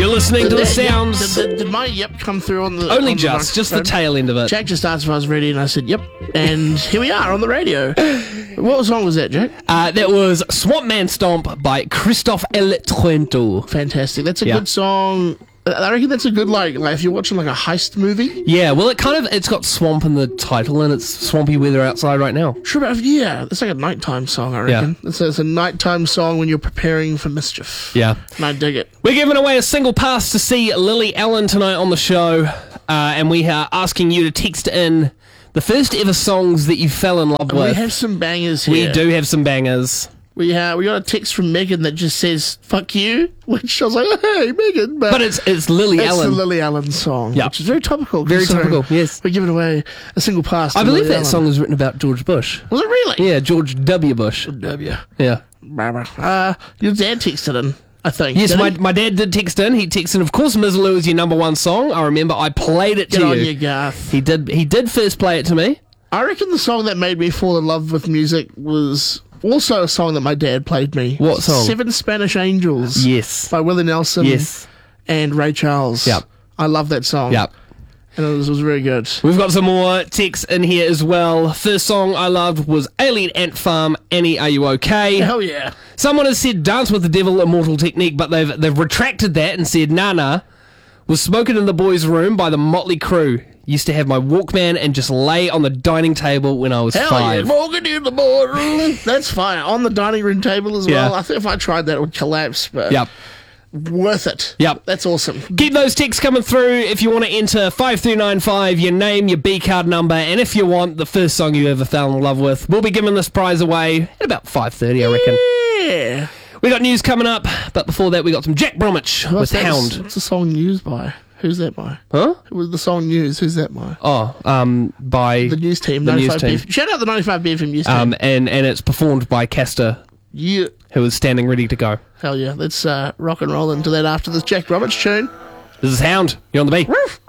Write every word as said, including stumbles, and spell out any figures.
listening to the Did- sounds. Did, did, did my yep come through on the Only on just, just the microphone? tail end of it. Jack just asked if I was ready, and I said yep. And here we are on the radio. What song was that, Jack? Uh, that was Swamp Man Stomp by Christophe El Truento. Fantastic. That's a Yeah. good song. I reckon that's a good, like, like, if you're watching, like, a heist movie. Yeah, well, it kind of, it's got swamp in the title, and it's swampy weather outside right now. Sure, but yeah, it's like a nighttime song, I reckon. It's, a, it's a nighttime song when you're preparing for mischief. Yeah. And I dig it. We're giving away a single pass to see Lily Allen tonight on the show, uh, and we are asking you to text in the first ever songs that you fell in love And with. we have some bangers here. We do have some bangers. We, uh, we got a text from Megan that just says, fuck you, which I was like, hey, Megan. But, But it's it's Lily it's Allen. the Lily Allen song, Yep. which is very topical. Very considering topical, yes. We're giving away a single pass to I believe Lily that Allen. song was written about George Bush. Was it really? Yeah, George W. Bush. W. Yeah. Uh, your dad texted in, I think. Yes, Did my, he? my dad did text in. He texted in, of course, Miz Lou is your number one song. I remember I played it to Get you. on you, Garth. He did He did first play it to me. I reckon the song that made me fall in love with music was also a song that my dad played me. What song? Seven Spanish Angels. Yes. By Willie Nelson. Yes. And Ray Charles. Yep. I love that song. Yep. And it was, it was very good. We've got some more texts in here as well. First song I loved was Alien Ant Farm, Annie, Are You Okay? Hell yeah. Someone has said Dance with the Devil, Immortal Technique, but they've they've retracted that and said Nana was Smoking in the Boys' Room by the Motley Crue. Used to have my Walkman and just lay on the dining table when I was Hell five. yeah. Morgan in the boardroom. That's fine. On the dining room table as well. Yeah. I think if I tried that, it would collapse. But Yep. worth it. Yep. That's awesome. Keep those texts coming through if you want to enter five three nine five, your name, your B card number, and if you want the first song you ever fell in love with. We'll be giving this prize away at about five thirty, I reckon. Yeah. We got news coming up, but before that we got some Jack Bromwich What's with that? Hound. What's the song News by? Who's that by? Huh? Who was the song News? Who's that by? Oh, um, by The news team. The news ninety-five team. B F M. Shout out the ninety-five B F M news team. Um, and, and it's performed by Castor, Yeah. who is standing ready to go. Hell yeah. Let's uh, rock and roll into that after this Jack Roberts tune. This is Hound. You're on the beat. Woof.